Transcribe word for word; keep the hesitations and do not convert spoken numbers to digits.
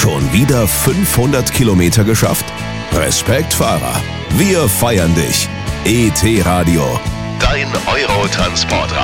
Schon wieder fünfhundert Kilometer geschafft? Respekt, Fahrer. Wir feiern dich. E T Radio, dein Euro-Transportradio.